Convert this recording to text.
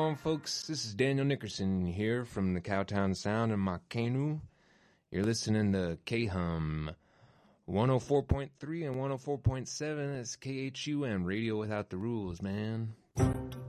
on, folks? This is Daniel Nickerson here from the Cowtown Sound in Makenu. You're listening to K-Hum 104.3 and 104.7. That's KHUM, Radio Without the Rules, man.